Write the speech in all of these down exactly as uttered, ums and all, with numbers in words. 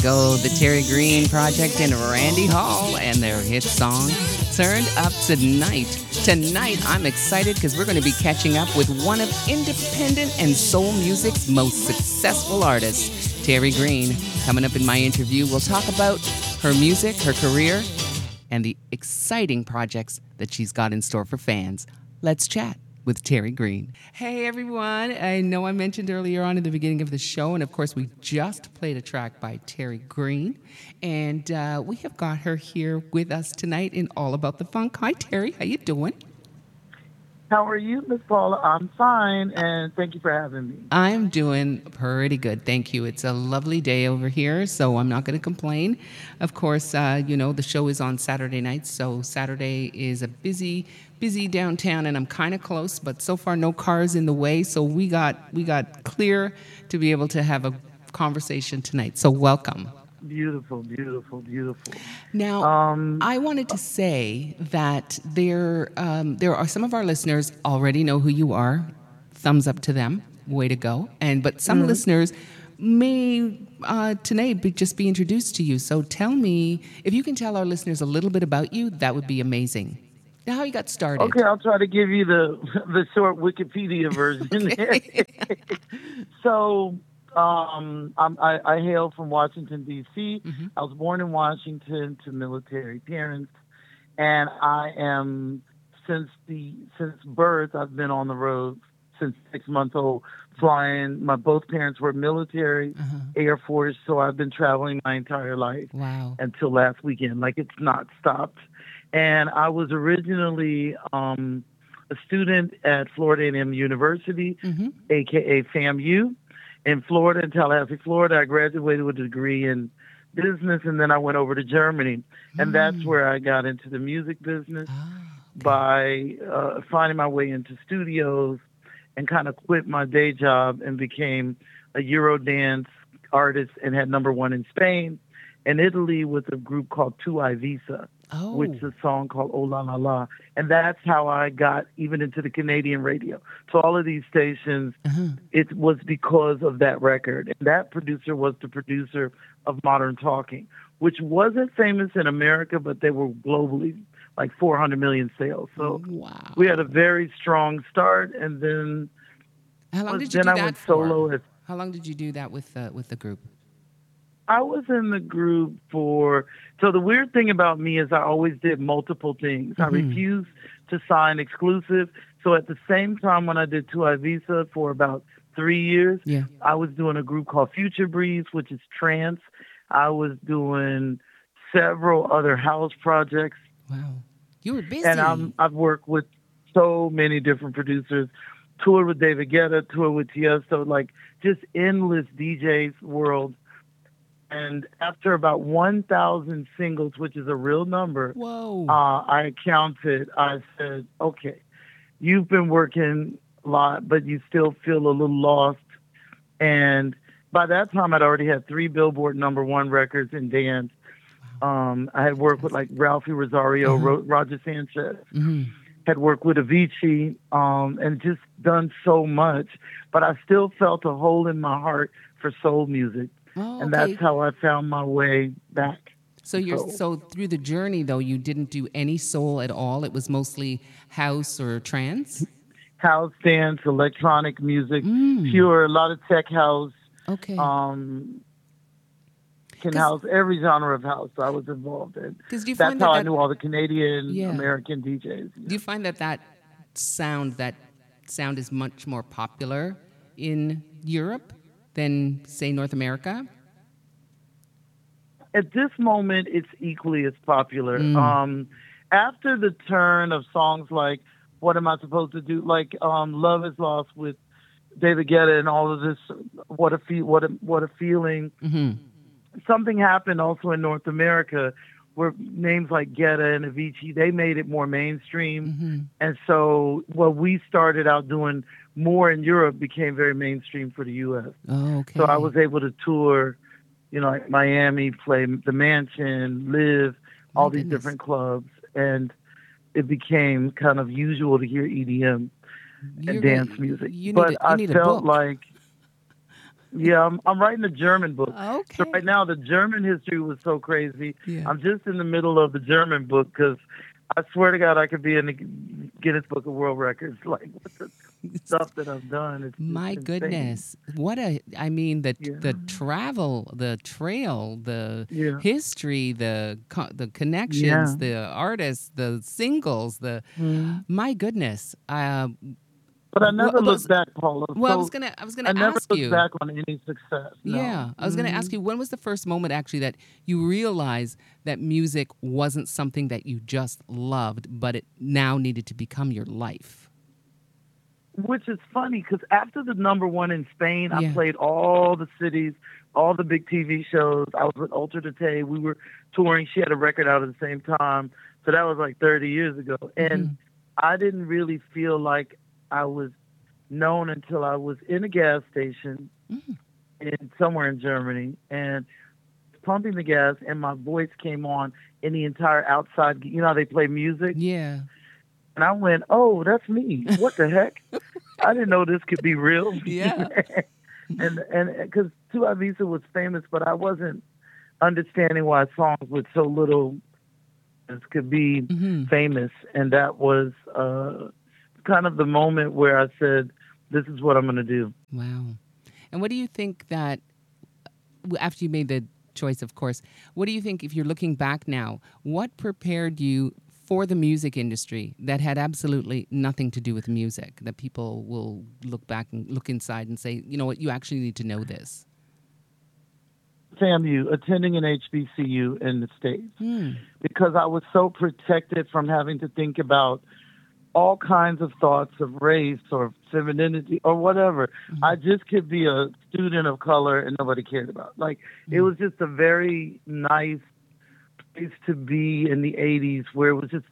Go, the Terry Green Project and Randy Hall and their hit song, Turned Up Tonight. Tonight, I'm excited because we're going to be catching up with one of independent and soul music's most successful artists, Terry Green. Coming up in my interview, we'll talk about her music, her career, and the exciting projects that she's got in store for fans. Let's chat with Terry Green. Hey everyone, I know I mentioned earlier on in the beginning of the show, and of course we just played a track by Terry Green, and uh, we have got her here with us tonight in All About the Funk. Hi Terry, how you doing? How are you, Miss Paula? I'm fine, and thank you for having me. I'm doing pretty good, thank you. It's a lovely day over here, so I'm not going to complain. Of course, uh, you know, the show is on Saturday nights, so Saturday is a busy, busy downtown, and I'm kind of close, but so far no cars in the way, so we got we got clear to be able to have a conversation tonight. So welcome. Beautiful, beautiful, beautiful. Now, Um, I wanted to say that there um, there are some of our listeners already know who you are. Thumbs up to them. Way to go. And but some mhm. listeners may uh, tonight be, just be introduced to you. So tell me, if you can tell our listeners a little bit about you, that would be amazing. Now, how you got Okay, started. I'll try to give you the the short Wikipedia version. Okay. so, um, I'm, I, I hail from Washington D C. hmm I was born in Washington to military parents, and I am since the since birth. I've been on the road since six months old, flying. My both parents were military, Uh-huh. Air Force, so I've been traveling my entire life Wow. until last weekend. Like it's not stopped. And I was originally um, a student at Florida A and M University, hmm aka FAMU, in Florida, in Tallahassee, Florida. I graduated with a degree in business, and then I went over to Germany, and that's Mm. where I got into the music business Ah, okay. by uh, finding my way into studios and kind of quit my day job and became a Eurodance artist and had number one in Spain and Italy with a group called Tu Ivisa, which Oh. is a song called Oh La La La. And that's how I got even into the Canadian radio. So all of these stations, Uh-huh. it was because of that record. And that producer was the producer of Modern Talking, which wasn't famous in America, but they were globally like four hundred million sales. So we had a Wow. very strong start, and then How long was did you then do I that went for? solo. As How long did you do that with uh, with the group? I was in the group for. So the weird thing about me is I always did multiple things. I hmm refused to sign exclusive. So at the same time, when I did Tu Visa for about three years, Yeah. I was doing a group called Future Breeze, which is trance. I was doing several other house projects, Wow. You were and I'm busy. I've worked with so many different producers. Toured with David Guetta, toured with Tiesto, like just endless D Js world. And after about one thousand singles, which is a real number, Whoa. uh, I counted. I said, okay, you've been working a lot, but you still feel a little lost. And by that time, I'd already had three Billboard number one records in dance. Um, I had worked with like Fantastic. Ralphie Rosario, Uh-huh. Ro- Roger Sanchez, hmm had worked with Avicii, um, and just done so much. But I still felt a hole in my heart for soul music. Oh, And that's okay. how I found my way back So to you're soul. so through the journey though, you didn't do any soul at all. It was mostly house or trance. House dance, electronic music, Mm. pure, a lot of tech house, Okay. um, can Because house every genre of house I was involved in. because do you That's find how that I that knew all the Canadian yeah. American D Js. Do Yeah. you find that that sound that sound is much more popular in Europe than say North America? At this moment, it's equally as popular. Mm. Um, after the turn of songs like "What Am I Supposed to Do," like um, "Love Is Lost" with David Guetta, and all of this, what a fe- what a what a feeling. hmm Something happened also in North America where names like Guetta and Avicii, they made it more mainstream. hmm And so what we started out doing more in Europe became very mainstream for the U S. Oh, So I okay. was able to tour, you know, like Miami, play the Mansion, Live, My all these goodness. different clubs. And it became kind of usual to hear E D M and You're gonna dance music. you need But a you I need a felt book. like Yeah, I'm, I'm writing a German book. So right Okay. now, the German history was so crazy. Yeah. I'm just in the middle of the German book because I swear to God, I could be in the Guinness Book of World Records. Like, what the stuff that I've done is just My insane. goodness. What a, I mean, the Yeah, the travel, the trail, the yeah, history, the co- the yeah. connections, the artists, the singles, the, Mhm. my goodness. Uh, But I well, never look back, Paula. well, I was So gonna, I was gonna I never ask look you. back on any success. No. Yeah, I was gonna ask Hmm. you, when was the first moment actually that you realized that music wasn't something that you just loved, but it now needed to become your life? Which is funny because after the number one in Spain, I Yeah. played all the cities, all the big T V shows. I was with Ultra Date. We were touring. She had a record out at the same time. So that was like thirty years ago. And Hmm. I didn't really feel like I was known until I was in a gas station Hmm. in somewhere in Germany and pumping the gas, and my voice came on in the entire outside. You know how they play music? Yeah. And I went, oh, that's me. What the heck? I didn't know this could be real. Yeah. and and because Tu Avisa was famous, but I wasn't understanding why songs with so little could be Hmm. famous. And that was uh, kind of the moment where I said, this is what I'm going to do. Wow. And what do you think that, after you made the choice, of course, what do you think, if you're looking back now, what prepared you for the music industry that had absolutely nothing to do with music, that people will look back and look inside and say, you know what, you actually need to know this? FAMU, attending an H B C U in the States, Hmm. because I was so protected from having to think about all kinds of thoughts of race or femininity or whatever. I just could be a student of color and nobody cared about. Like, it was just a very nice place to be in the eighties where it was just,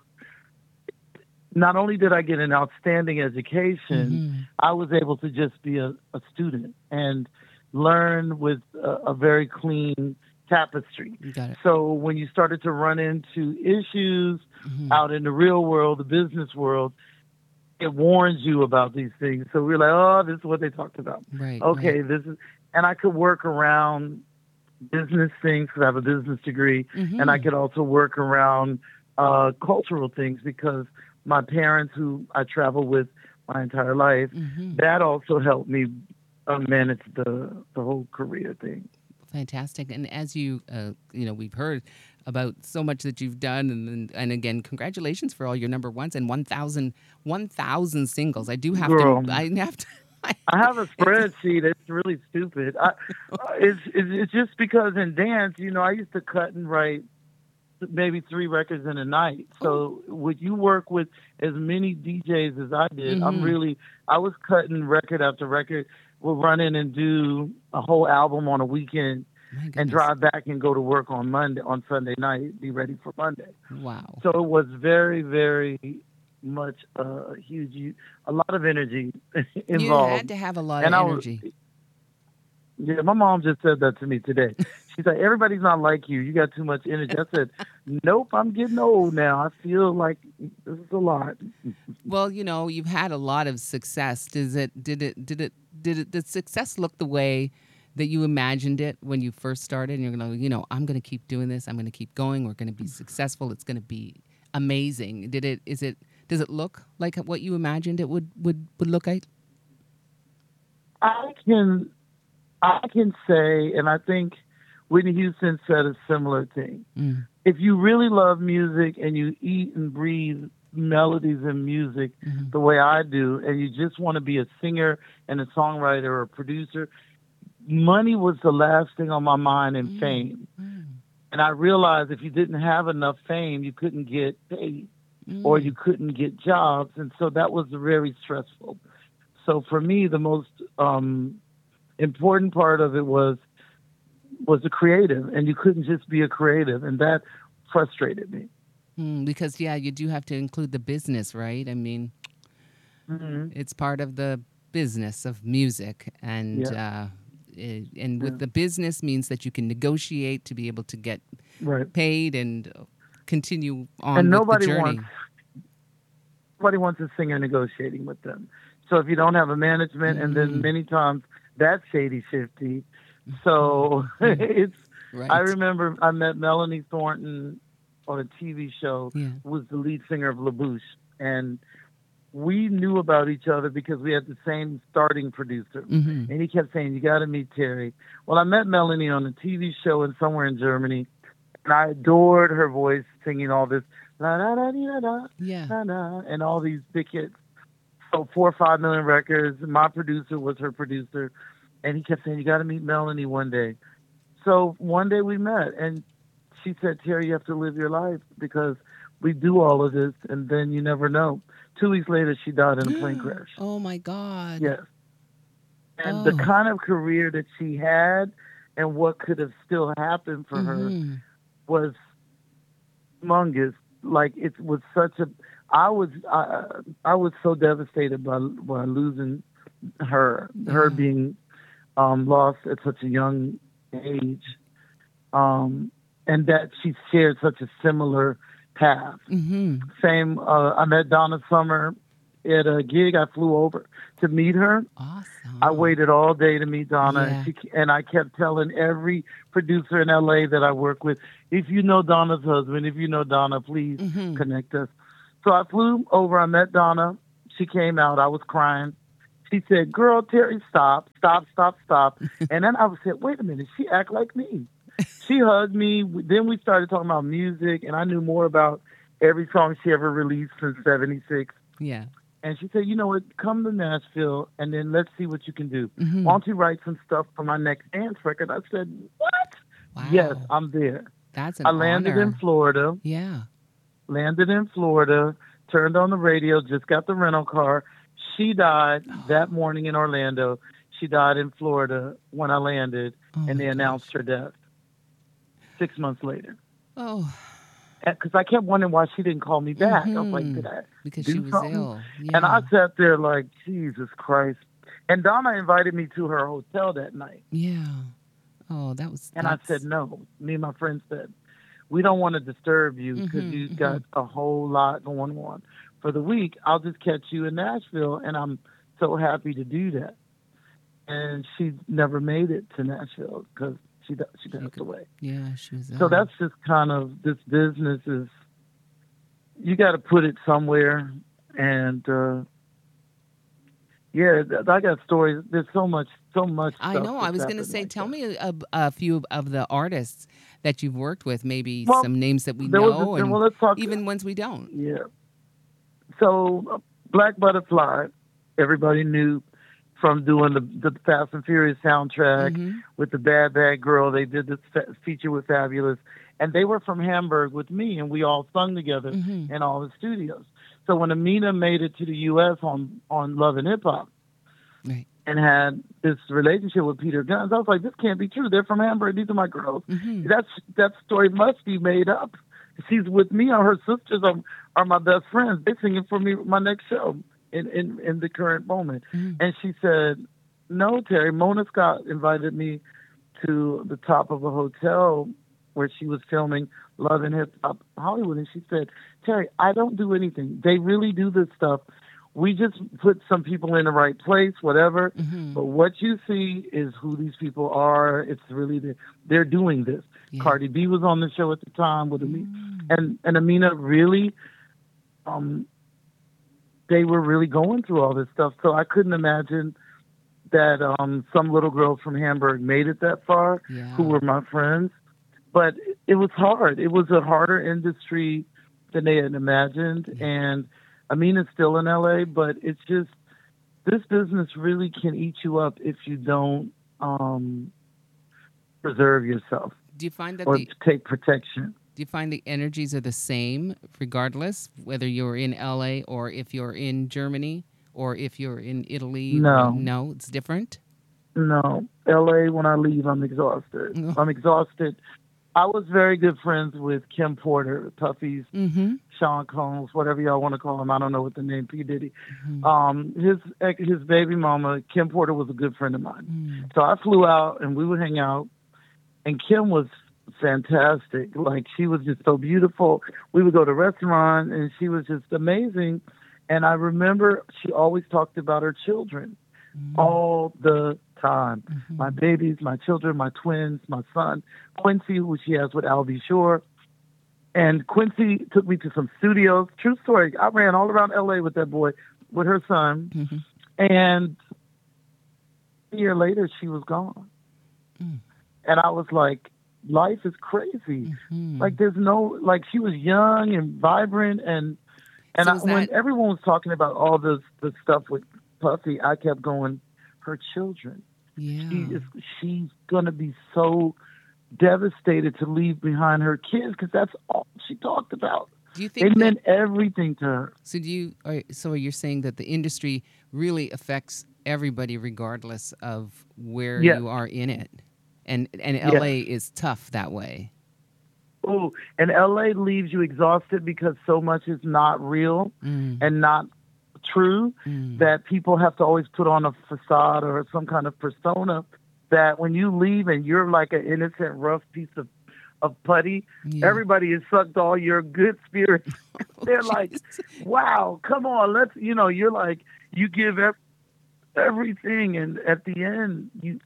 not only did I get an outstanding education, Hmm. I was able to just be a, a student and learn with a, a very clean tapestry. Got it. So when you started to run into issues Hmm. out in the real world, the business world, it warns you about these things. So we're like, oh, this is what they talked about. Right, right. Okay, this is, and I could work around business things because I have a business degree, and I Hmm. could also work around uh, cultural things because my parents, who I traveled with my entire life, Hmm. that also helped me uh, manage the the whole career thing. Fantastic. And as you, uh, you know, we've heard about so much that you've done. And, and, and again, congratulations for all your number ones and one thousand one thousand singles. I do have to, Girl, I have to, I have a it's, spreadsheet. It's really stupid. I, uh, it's, it's it's just because in dance, you know, I used to cut and write maybe three records in a night. oh, So would you work with as many D Js as I did? I'm hmm, really, I was cutting record after record. We'll run in and do a whole album on a weekend my and goodness. drive back and go to work on Monday, on Sunday night, be ready for Monday. Wow. So it was very, very much uh, huge, a lot of energy You had involved. to have a lot of And I was, energy. yeah, my mom just said that to me today. She's like, everybody's not like you. You got too much energy. I said, nope, I'm getting old now. I feel like this is a lot. Well, you know, you've had a lot of success. Does it, did it, did it, did it, did success look the way that you imagined it when you first started? And you're going to, you know, I'm going to keep doing this. I'm going to keep going. We're going to be successful. It's going to be amazing. Did it, is it, does it look like what you imagined it would, would, would look like? I can, I can say, and I think Whitney Houston said a similar thing. Mm. If you really love music and you eat and breathe melodies and music Mm-hmm. the way I do, and you just want to be a singer and a songwriter or a producer, money was the last thing on my mind and Mm. fame. Mm. And I realized if you didn't have enough fame, you couldn't get paid or Mm. you couldn't get jobs. And so that was very stressful. So for me, the most um, important part of it was was the creative, and you couldn't just be a creative, and that frustrated me. Mm. Because, yeah, you do have to include the business, right? I mean, Hmm. it's part of the business of music, and Yeah, uh, eh, and yeah, with the business means that you can negotiate to be able to get right. paid and uh, continue on And with the nobody wants journey. nobody wants a singer negotiating with them. So if you don't have a management, and then Mm. many times that's shady fifty. So it's, I Right. remember I met Melanie Thornton on a T V show, Yeah. who was the lead singer of LaBouche. And we knew about each other because we had the same starting producer. Mm-hmm. And he kept saying, you got to meet Terry. Well, I met Melanie on a T V show in somewhere in Germany. And I adored her voice singing all this, la da da dee, da da, Yeah. da da, and all these big hits. So four or five million records. My producer was her producer. And he kept saying, you got to meet Melanie one day. So one day we met, and she said, Terry, you have to live your life because we do all of this, and then you never know. Two weeks later, she died in a plane crash. Oh my God. Yes. And the Oh. kind of career that she had and what could have still happened for her Mm-hmm. was humongous. Like, it was such a, I was, I, I was so devastated by, by losing her, her Yeah. being um, lost at such a young age. Um, and that she shared such a similar path. Mm-hmm. Same, uh, I met Donna Summer at a gig. I flew over to meet her. Awesome. I waited all day to meet Donna, Yeah. and she and I kept telling every producer in L A that I work with, if you know Donna's husband, if you know Donna, please Mm-hmm. connect us. So I flew over. I met Donna. She came out. I was crying. She said, "Girl, Terry, stop, stop, stop, stop." And then I said, "Wait a minute. She act like me." She hugged me. Then we started talking about music, and I knew more about every song she ever released since seventy-six. Yeah. And she said, you know what, come to Nashville, and then let's see what you can do. Mm-hmm. Why don't you write some stuff for my next dance record? I said, what? Wow. Yes, I'm there. That's an I landed honor. in Florida, Yeah. landed in Florida, turned on the radio, just got the rental car. She died that morning in Orlando. She died in Florida when I landed, Oh and my they announced gosh. her death six months later. Oh. Because I kept wondering why she didn't call me back. I was like, Mm-hmm. did I Because do she was something? ill. And I Yeah. sat there like, Jesus Christ. And Donna invited me to her hotel that night. Yeah. Oh, that was. And I That's. said, no. Me and my friend said, we don't want to disturb you because Mm-hmm. you've Mm-hmm. got a whole lot going on for the week. I'll just catch you in Nashville. And I'm so happy to do that. And she never made it to Nashville because she, she She passed could. away. Yeah. She was. So ill. that's just kind of, this business is, you got to put it somewhere. And, uh, yeah, th- I got stories. There's so much, so much I stuff know. I that's was going to happened say, like tell that. me a, a few of the artists that you've worked with. Maybe Well, some names that we there was, know, a, and well, let's talk, even ones we don't. yeah. So, uh, Black Butterfly, everybody knew from doing the, the Fast and Furious soundtrack Mm-hmm. with the Bad Bad Girl. They did this fe- feature with Fabulous. And they were from Hamburg with me, and we all sung together Mm-hmm. in all the studios. So when Amina made it to the U S on, on Love and Hip Hop, Right. and had this relationship with Peter Guns, I was like, this can't be true. They're from Hamburg. These are my girls. Mm-hmm. That's, that story must be made up. She's with me, or her sisters are, are my best friends. They're singing for me my next show in, in, in the current moment. Mm-hmm. And she said, no, Terry, Mona Scott invited me to the top of a hotel where she was filming Love and Hip Hop Hollywood. And she said, Terry, I don't do anything. They really do this stuff. We just put some people in the right place, whatever. Mm-hmm. But what you see is who these people are. It's really, the, they're doing this. Yeah. Cardi B was on the show at the time with Amina. Mm. And, and Amina really, um, they were really going through all this stuff. So I couldn't imagine that um, some little girl from Hamburg made it that far, Yeah. who were my friends. But it was hard. It was a harder industry than they had imagined. Yeah. And Amina's still in L A, but it's just, this business really can eat you up if you don't um, preserve yourself Do you find that or the take protection. Do you find the energies are the same regardless, whether you're in L A or if you're in Germany or if you're in Italy? No. No, it's different? No, L A, when I leave, I'm exhausted. Oh. I'm exhausted. I was very good friends with Kim Porter, Puffy's, Mm-hmm. Sean Combs, whatever y'all want to call him. I don't know what the name, P. Diddy. Mm-hmm. Um, his his baby mama, Kim Porter, was a good friend of mine. Mm. So I flew out and we would hang out. And Kim was fantastic. Like, she was just so beautiful. We would go to restaurants and she was just amazing. And I remember she always talked about her children Mm. all the time. Mm-hmm. My babies, my children, my twins, my son, Quincy, who she has with Albie Shore. And Quincy took me to some studios. True story. I ran all around L A with that boy, with her son. Mm-hmm. And a year later, she was gone. Mm. And I was like, life is crazy. Mm-hmm. Like, there's no, like, she was young and vibrant. And and So I, is when that- everyone was talking about all this, this stuff with Puffy, I kept going, her children. Yeah. She is, she's going to be so devastated to leave behind her kids because that's all she talked about. Do you They think that, meant everything to her. so do you are, so you're saying that the industry really affects everybody regardless of where Yes. you are in it? And and Yes. L A is tough that way. Oh, and L A leaves you exhausted because so much is not real Mm. and not true Mm. that people have to always put on a facade or some kind of persona that when you leave and you're like an innocent, rough piece of, of putty, Yeah. everybody has sucked all your good spirits. Oh, They're like, Jesus. wow, come on, let's, you know, you're like, you give ev- everything, and at the end, you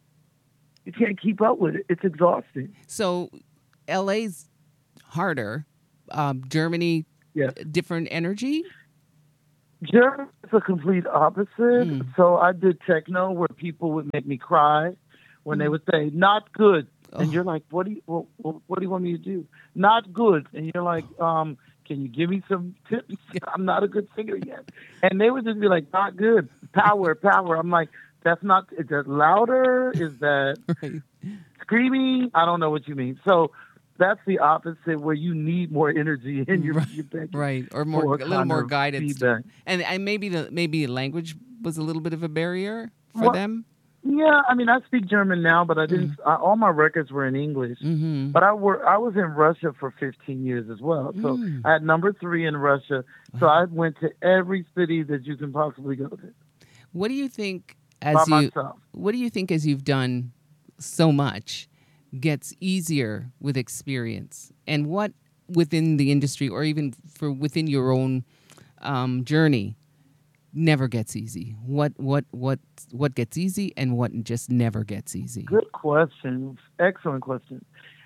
you can't keep up with it. It's exhausting. So L A's harder. Um, Germany, Yes. different energy. Germany is a complete opposite. Mm. So I did techno where people would make me cry when they Mm. would say, not good. And Oh. you're like, what do you, well, well, what do you want me to do? Not good. And you're like, um, can you give me some tips? I'm not a good singer yet. And they would just be like, not good. Power, power. I'm like, that's not, is that louder? Is that Right. screaming? I don't know what you mean. So that's the opposite where you need more energy in your, Right. your bedroom. Right. Or more, For a little kind more of guided. feedback. And and maybe the maybe language was a little bit of a barrier for Well, them. Yeah, I mean, I speak German now, but I didn't. I, all my records were in English. Mm-hmm. But I were I was in Russia for fifteen years as well. So Mm. I had number three in Russia. So I went to every city that you can possibly go to What do you think by as you myself. what do you think as you've done so much gets easier with experience? And what within the industry or even for within your own um, journey never gets easy? What what what what gets easy and what just never gets easy? Good question. Excellent question.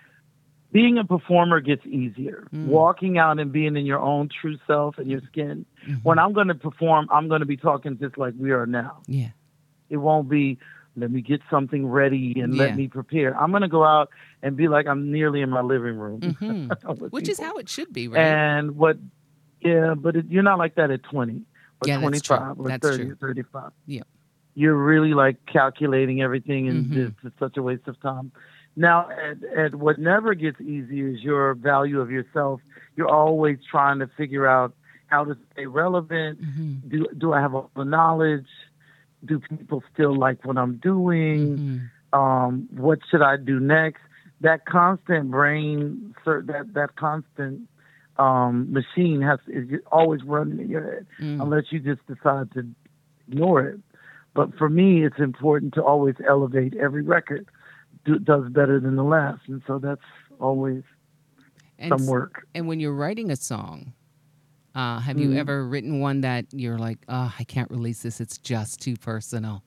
Being a performer gets easier. Mm. Walking out and being in your own true self and your skin. Mhm. When I'm going to perform, I'm going to be talking just like we are now. Yeah. It won't be, let me get something ready and Yeah. let me prepare. I'm going to go out and be like I'm nearly in my living room. Mhm. with Which is people. how it should be, right? And what, yeah, but it, you're not like that at twenty or Yeah, that's true. twenty-five or That's thirty true. or thirty-five. Yeah. You're really like calculating everything, and Mhm. it's, it's such a waste of time. Now, at, at what never gets easy is your value of yourself. You're always trying to figure out how to stay relevant. Mhm. Do do I have all the knowledge? Do people still like what I'm doing? Mhm. Um, what should I do next? That constant brain, cer- that that constant um, machine has is always running in your head, Mm. unless you just decide to ignore it. But for me, it's important to always elevate. Every record do, does better than the last, and so that's always And some s- work. And when you're writing a song, uh, have you Mhm. ever written one that you're like, oh, I can't release this. It's just too personal.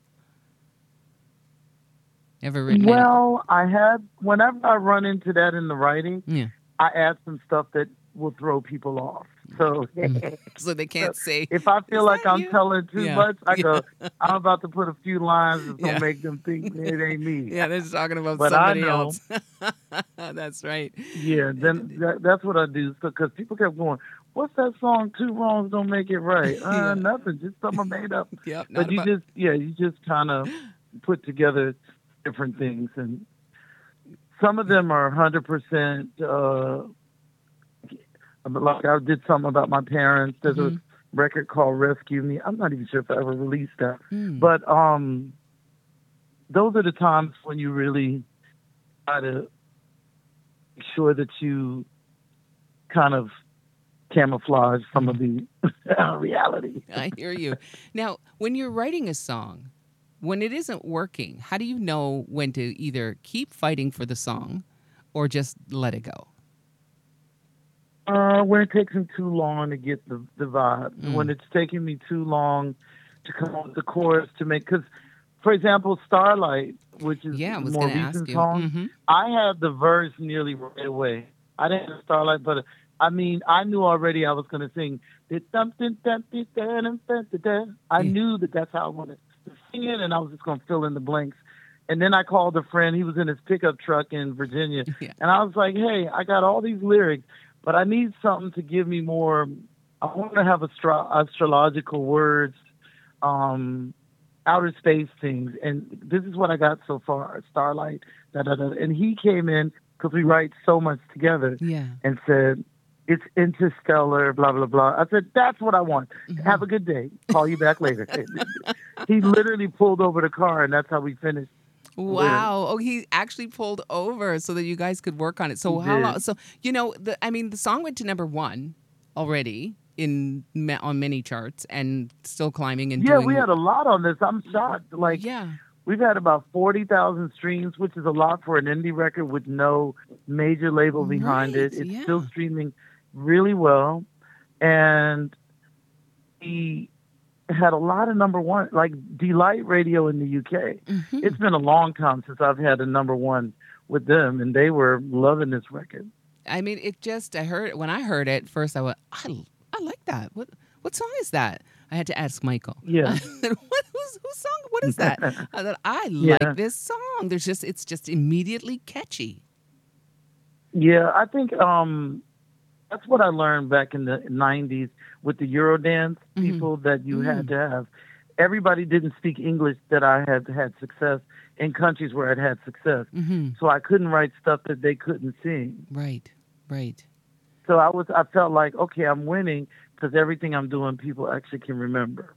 Ever written Well, I had whenever I run into that in the writing, any? Yeah. I add some stuff that will throw people off. So So they can't say. if I feel "Is like that I'm you?" telling too Yeah, much, I yeah. go, I'm about to put a few lines that's Yeah. gonna make them think it ain't me. Yeah, they're just talking about But I somebody know. else. That's right. Yeah, then that, that's what I do. So because people kept going, what's that song? Two wrongs don't make it right. Uh, Yeah. Nothing, just something I made up. Yep. Not But you about, just, yeah, you just kind of put together different things, and some of them are one hundred percent. Uh, like I did something about my parents. There's Mhm. a record called "Rescue Me." I'm not even sure if I ever released that, Hmm. but um, those are the times when you really try to make sure that you kind of camouflage some of the reality. I hear you. Now, when you're writing a song, when it isn't working, how do you know when to either keep fighting for the song or just let it go? Uh, when it takes me too long to get the, the vibe, Mm. when it's taking me too long to come up with the chorus to make, because for example, Starlight, which is Yeah, I a was more going to ask recent you. song, Mm-hmm. I had the verse nearly right away. I didn't have Starlight, but I mean, I knew already I was going to sing. I Yeah. knew that that's how I wanted to sing it, and I was just going to fill in the blanks. And then I called a friend. He was in his pickup truck in Virginia, Yeah. and I was like, "Hey, I got all these lyrics, but I need something to give me more. I want to have astro- astrological words, um, outer space things, and this is what I got so far: Starlight, da da da." And he came in because we write so much together, Yeah. and said, "It's interstellar, blah blah blah." I said, "That's what I want. Have a good day. Call you back later." He literally pulled over the car, and that's how we finished the lyrics. Wow. Oh, he actually pulled over so that you guys could work on it. He So how long? did. So, you know, the I mean, the song went to number one already in ma- on many charts and still climbing and Yeah, we doing. had a lot on this. I'm shocked. Like, Yeah. we've had about forty thousand streams, which is a lot for an indie record with no major label behind Right. it. It's Yeah. still streaming really well. And he had a lot of number one, like Delight Radio in the U K. Hmm. It's been a long time since I've had a number one with them, and they were loving this record. I mean, it just, I heard, when I heard it first, I went, I, I like that. What what song is that? I had to ask Michael. Yeah. I said, what, whose, whose song? What is that? I said, I Yeah. like this song. There's just, it's just immediately catchy. Yeah, I think um, that's what I learned back in the nineties with the Eurodance people that you had to have. Everybody didn't speak English that I had had success in countries where I'd had success. Mm-hmm. So I couldn't write stuff that they couldn't sing. Right, right. So I was, I felt like, okay, I'm winning because everything I'm doing, people actually can remember.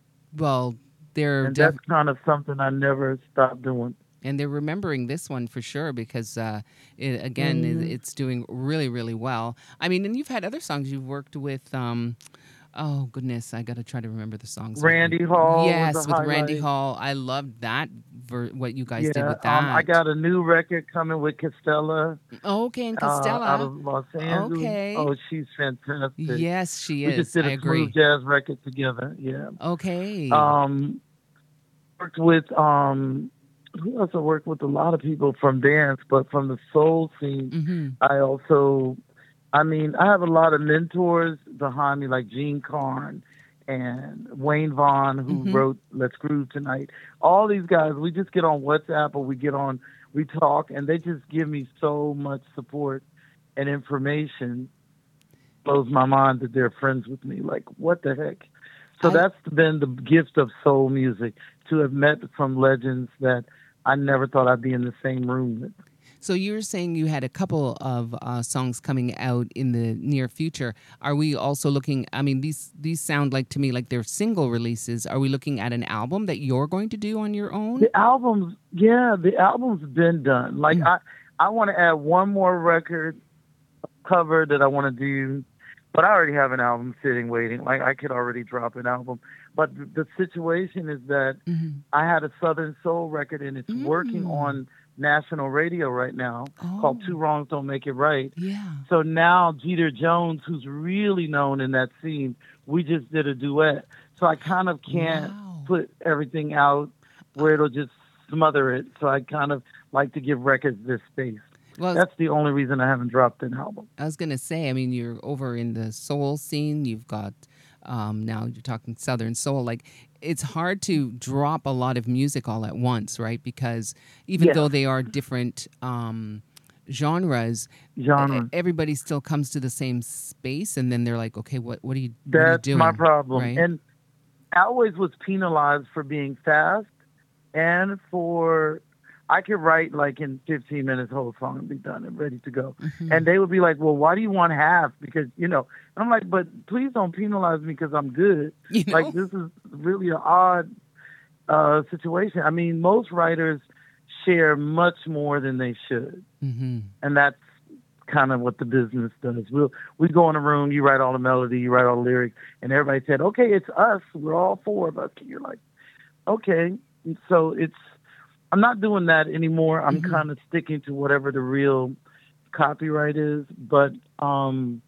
Well, they're And def- that's kind of something I never stopped doing. and they're remembering this one for sure because, uh, it, again, it, Mhm. it's doing really, really well. I mean, and you've had other songs you've worked with. Um, oh goodness, I got to try to remember the songs. Randy Hall Yes, was a with Randy highlight. Hall. I loved that. Ver- what you guys did Yeah, with um, I that. got a new record coming with Costella. Okay, and Uh, out Costello. of Los Angeles. Okay. Oh, she's fantastic. Yes, she We is. just did I a agree. smooth jazz record together. Yeah. Okay. Um, worked with um, who else? I worked with a lot of people from dance, but from the soul scene, Mm-hmm. I also, I mean, I have a lot of mentors behind me, like Gene Carn and Wayne Vaughn, who Mhm. wrote "Let's Groove Tonight." All these guys, we just get on WhatsApp or we get on, we talk, and they just give me so much support and information. Blows my mind that they're friends with me. Like, what the heck? So I- that's been the gift of soul music, to have met some legends that I never thought I'd be in the same room with. So you're saying you had a couple of uh, songs coming out in the near future. Are we also looking? I mean, these these sound like to me like they're single releases. Are we looking at an album that you're going to do on your own? The albums, yeah, the album's been done. Like, Mm. I, I want to add one more record cover that I want to do, but I already have an album sitting waiting. Like, I could already drop an album. But the, the situation is that Mhm. I had a Southern Soul record, and it's working Mm. on national radio right now, Oh. called Two Wrongs Don't Make It Right. Yeah. So now Jeter Jones, who's really known in that scene, we just did a duet. So I kind of can't Wow. put everything out where it'll just smother it. So I kind of like to give records this space. Well, That's the only reason I haven't dropped an album. I was gonna say. I mean, you're over in the soul scene. You've got um, now you're talking Southern soul. Like, it's hard to drop a lot of music all at once, right? Because even Yeah. though they are different um, genres, Genre. e- everybody still comes to the same space, and then they're like, okay, what what are you, what are you That's doing? my problem. Right? And I always was penalized for being fast and for, I could write like in fifteen minutes, whole song and be done and ready to go. Mhm. And they would be like, well, why do you want half? Because, you know, and I'm like, but please don't penalize me because I'm good. You know? Like, this is really an odd uh, situation. I mean, most writers share much more than they should. Mhm. And that's kind of what the business does. We'll, we go in a room, you write all the melody, you write all the lyrics, and everybody said, okay, it's us. We're all four of us. And you're like, okay. And so it's, I'm not doing that anymore. I'm Mhm. kind of sticking to whatever the real copyright is. But um,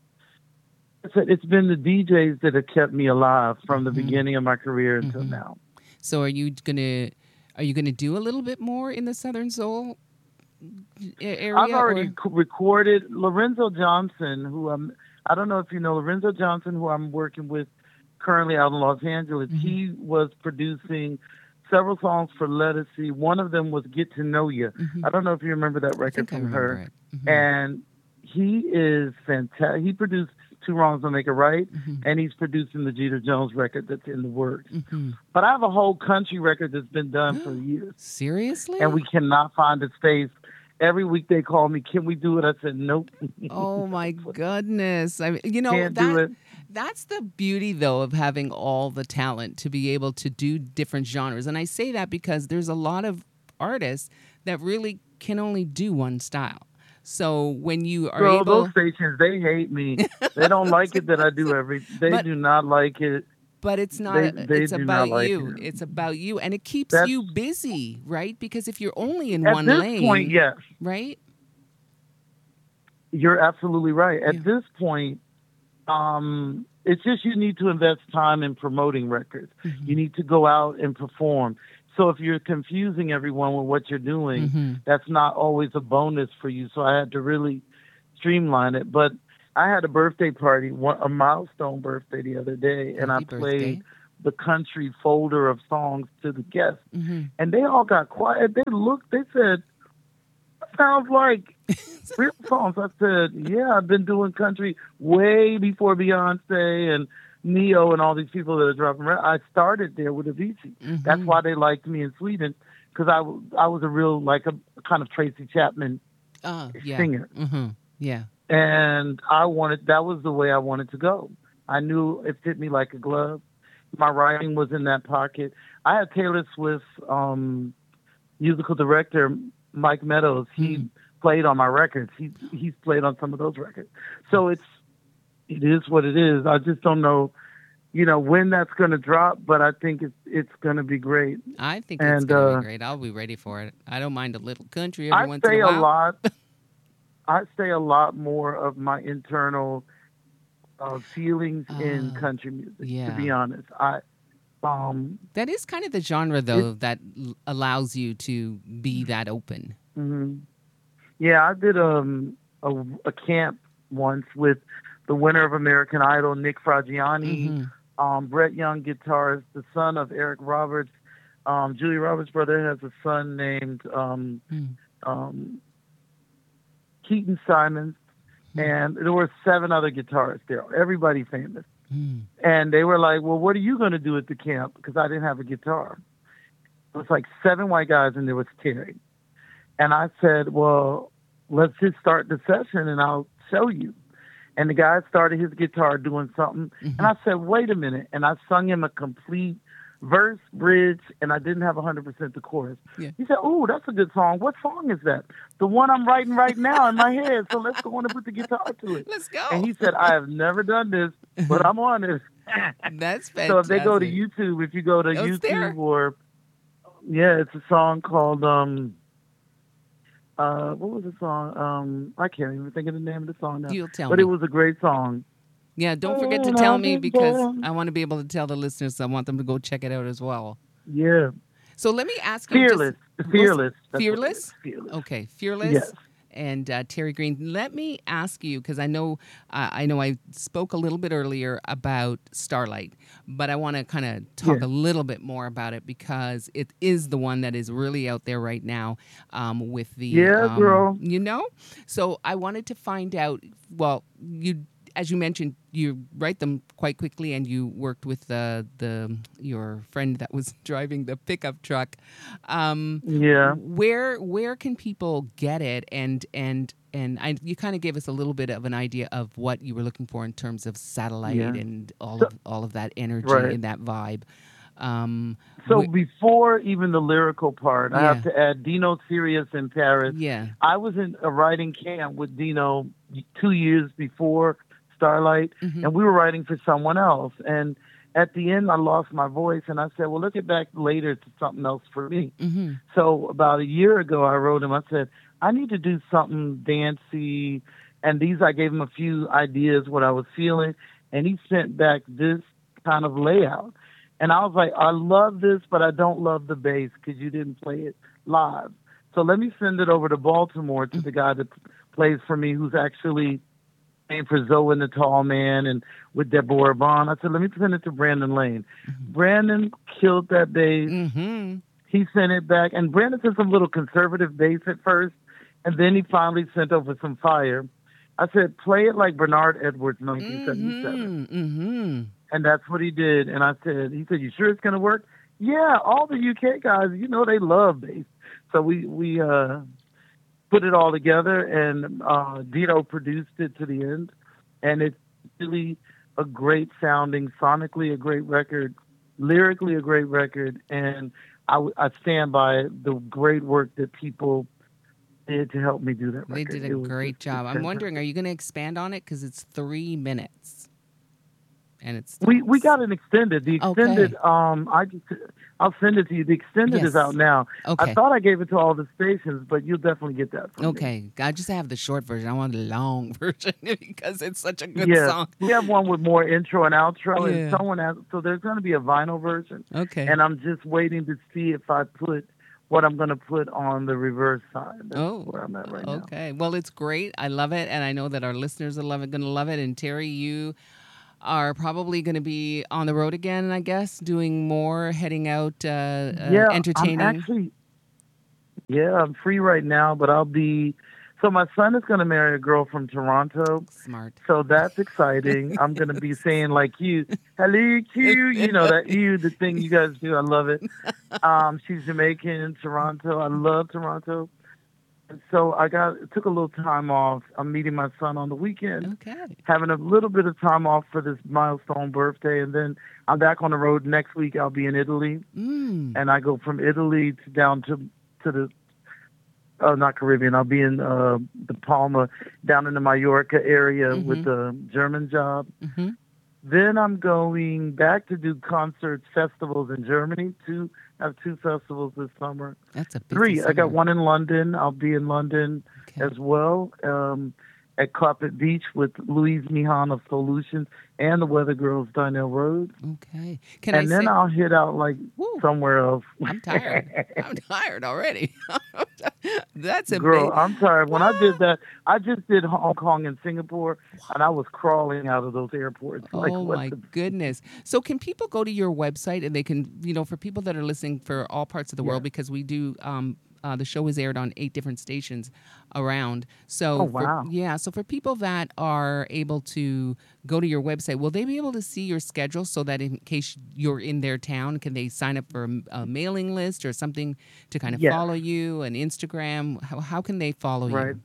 it's, it's been the D Js that have kept me alive from the Mhm. beginning of my career until Mhm. now. So are you gonna Are you going to do a little bit more in the Southern Soul a- I've area, already or? c- recorded Lorenzo Johnson, who I'm, I don't know if you know Lorenzo Johnson, who I'm working with currently out in Los Angeles. Mhm. He was producing several songs for Lettucey. One of them was Get to Know You. Mhm. I don't know if you remember that I record think I from remember her. it. Mhm. And he is fantastic. He produced Two Wrongs Don't Make a Right, Mhm. and he's producing the Jeter Jones record that's in the works. Mhm. But I have a whole country record that's been done for years, and we Seriously? cannot find a space. Every week they call me, can we do it? I said, nope, Oh my goodness. I mean, you know, can't do that it. that's the beauty though of having all the talent to be able to do different genres. And I say that because there's a lot of artists that really can only do one style. So when you are Girl, those able stations, they hate me. They don't like it that I do every, they but do not like it. but it's not They, a, they it's do not about like you. it. It's about you and it keeps That's, you busy, right? Because if you're only in at one this point, lane, yes, right? you're absolutely right. Yeah. At this point, um, it's just you need to invest time in promoting records. Mhm. You need to go out and perform. So if you're confusing everyone with what you're doing, Mhm. that's not always a bonus for you. So I had to really streamline it. But I had a birthday party, one- a milestone birthday the other day, and I Happy played birthday. the country folder of songs to the guests. Mhm. And they all got quiet. They looked, they said, sounds like real songs. I said, yeah, I've been doing country way before Beyonce and Neo and all these people that are dropping. re- I started there with Avicii. That's Mhm. why they liked me in Sweden, because I, w- I was a real, like a, kind of Tracy Chapman Oh, yeah. singer. Mhm. Yeah. And I wanted, that was the way I wanted to go. I knew it fit me like a glove. My writing was in that pocket. I had Taylor Swift's um, musical director, Mike Meadows. He Mhm. played on my records. He he's played on some of those records. So it's it is what it is. I just don't know, you know, when that's going to drop, but I think it's it's going to be great. I think it's And going to be uh, great. I'll be ready for it. I don't mind a little country every I once in a say a while. lot. I say a lot more of my internal uh, feelings in Ah, country music. To yeah. be honest, I um That is kind of the genre, it. though, that l- allows you to be that open. Mhm. Yeah, I did um a, a camp once with the winner of American Idol, Nick Fragiani, Mm-hmm. um, Brett Young, guitarist, the son of Eric Roberts. Um, Julie Roberts' brother has a son named um, um, Keaton Simons, and there were seven other guitarists there, everybody famous. Mm-hmm. And they were like, well, what are you going to do at the camp? Because I didn't have a guitar. It was like seven white guys, and there was Terry. And I said, well, let's just start the session, and I'll show you. And the guy started his guitar doing something. Mm-hmm. And I said, wait a minute. And I sung him a complete verse, bridge, and I didn't have one hundred percent the chorus. Yeah. He said, oh, that's a good song. What song is that? The one I'm writing right now in my head. So let's go on and put the guitar to it. Let's go. And he said, I have never done this, but I'm on this. That's fantastic. So if they go to YouTube, if you go to Oh, it's YouTube there. or, yeah, it's a song called, um, uh, what was the song? Um, I can't even think of the name of the song now. You'll tell But me. it was a great song. Yeah, don't forget to tell me because I want to be able to tell the listeners. I want them to go check it out as well. Yeah. So let me ask you. Fearless. Just, Fearless. That's what it Fearless? is. Fearless. Okay, Fearless. Yes. And uh, Terry Green. Let me ask you because I know uh, I know I spoke a little bit earlier about Starlight, but I want to kind of talk Yeah. a little bit more about it because it is the one that is really out there right now um, with the Yeah, um, girl. you know. So I wanted to find out. Well, you as you mentioned, you write them quite quickly, and you worked with the the your friend that was driving the pickup truck. Um, Yeah. where where can people get it? And and and I, you kind of gave us a little bit of an idea of what you were looking for in terms of satellite Yeah. and all So- of all of that energy Right. and that vibe. Um, So wh- before even the lyrical part, I have Yeah. to add Dino Sirius in Paris. yeah. I was in a writing camp with Dino two years before Starlight, Mhm. and we were writing for someone else. And at the end, I lost my voice, and I said, well, let's get back later to something else for me. Mhm. So about a year ago, I wrote him. I said, I need to do something dancey. And these, I gave him a few ideas, what I was feeling. And he sent back this kind of layout. And I was like, I love this, but I don't love the bass because you didn't play it live. So let me send it over to Baltimore to the guy that plays for me, who's actually playing for Zoe and the Tall Man and with Deborah Vaughn. I said, let me send it to Brandon Lane. Mm-hmm. Brandon killed that bass. Mm-hmm. He sent it back. And Brandon sent some little conservative bass at first, and then he finally sent over some fire. I said, play it like Bernard Edwards, nineteen seventy-seven. Mm-hmm. Mm-hmm. And that's what he did. And I said, he said, you sure it's going to work? Yeah, all the U K guys, you know, they love bass. So we, we uh, put it all together, and uh, Dino produced it to the end. And it's really a great sounding, sonically a great record, lyrically a great record. And I, I stand by the great work that people did to help me do that record. They did a great job. I'm wondering, are you going to expand on it? Because it's three minutes. And it's we we got an extended. The extended, okay. um, I just I'll send it to you. The extended yes. is out now. Okay. I thought I gave it to all the stations, but you'll definitely get that from okay. me. I just have the short version. I want the long version because it's such a good yeah. song. We have one with more intro and outro, yeah. and someone has. So there's going to be a vinyl version. Okay. And I'm just waiting to see if I put what I'm going to put on the reverse side. That's oh, where I'm at right okay. now. Okay. Well, it's great. I love it, and I know that our listeners are love it, going to love it. And Terry, you are probably going to be on the road again, I guess, doing more, heading out, uh, uh, yeah, entertaining. I'm actually, yeah, I'm free right now, but I'll be. So my son is going to marry a girl from Toronto. Smart. So that's exciting. I'm going to be saying like you, hello, Q, you know, that you, the thing you guys do. I love it. Um, she's Jamaican in Toronto. I love Toronto. And so I got took a little time off. I'm meeting my son on the weekend. Okay. Having a little bit of time off for this milestone birthday. And then I'm back on the road next week. I'll be in Italy. Mm. And I go from Italy to down to, to the, Oh, not Caribbean. I'll be in uh, the Palma, down in the Mallorca area mm-hmm. with the German job. Mm-hmm. Then I'm going back to do concerts, festivals in Germany. Two, I have two festivals this summer. That's a busy Three. summer. I got one in London. I'll be in London okay. as well um, at Carpet Beach with Louise Mihan of Solutions and the Weather Girls, Donnell Rhodes. Okay. Can and I then say- I'll hit out like Woo. somewhere else. I'm tired. I'm tired already. That's a girl. big... I'm tired. When I did that, I just did Hong Kong and Singapore, and I was crawling out of those airports. Like, oh my the... goodness! So can people go to your website and they can, you know, for people that are listening for all parts of the yeah. world, because we do. Um, Uh, the show is aired on eight different stations around. So, oh, wow. for, yeah. So for people that are able to go to your website, will they be able to see your schedule so that in case you're in their town, can they sign up for a, a mailing list or something to kind of yes. follow you, an Instagram? How, how can they follow right. you?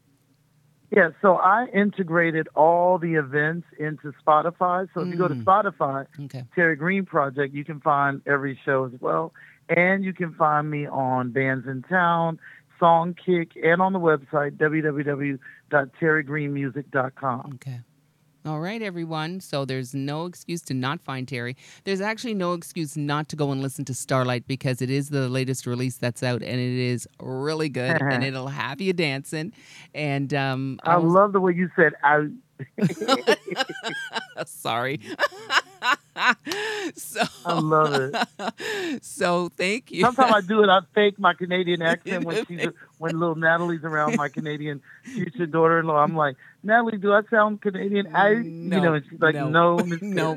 Yeah, so I integrated all the events into Spotify. So if mm. you go to Spotify, okay. Terry Green Project, you can find every show as well. And you can find me on Bands in Town, Songkick, and on the website, w w w dot terry green music dot com. Okay. All right, everyone. So there's no excuse to not find Terry. There's actually no excuse not to go and listen to Starlight because it is the latest release that's out, and it is really good, and it'll have you dancing. And um, I, I was... love the way you said out. Sorry. so I love it. So thank you. Sometimes I do it. I fake my Canadian accent when she's when little Natalie's around, my Canadian future daughter-in-law. I'm like, Natalie, do I sound Canadian? I, no, you know, and she's like, no, no. no.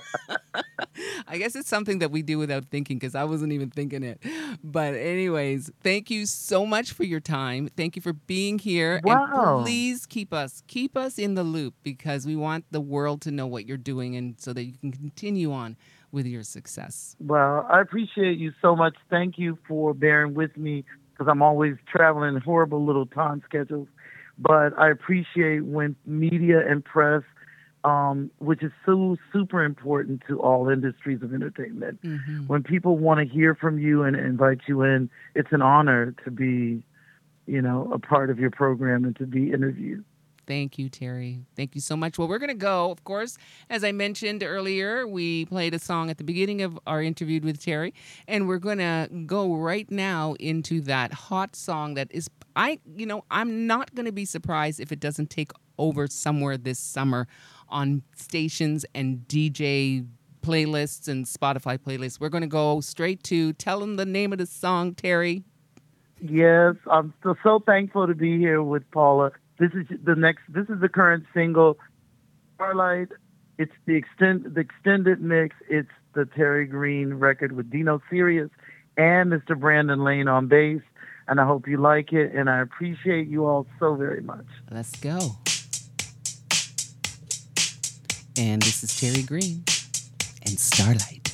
I guess it's something that we do without thinking because I wasn't even thinking it. But anyways, thank you so much for your time. Thank you for being here. Wow. And please keep us, keep us in the loop because we want the world to know what you're doing and so that you can continue on with your success. Well, I appreciate you so much. Thank you for bearing with me because I'm always traveling horrible little time schedules. But I appreciate when media and press, um, which is so super important to all industries of entertainment, mm-hmm. when people want to hear from you and invite you in, it's an honor to be, you know, a part of your program and to be interviewed. Thank you, Terry. Thank you so much. Well, we're going to go, of course, as I mentioned earlier, we played a song at the beginning of our interview with Terry, and we're going to go right now into that hot song that is, I, you know, I'm not going to be surprised if it doesn't take over somewhere this summer on stations and D J playlists and Spotify playlists. We're going to go straight to tell them the name of the song, Terry. Yes, I'm so, so thankful to be here with Paula. This is the next. This is the current single, Starlight. It's the extend the extended mix. It's the Terry Green record with Dino Sirius and Mister Brandon Lane on bass. And I hope you like it. And I appreciate you all so very much. Let's go. And this is Terry Green and Starlight.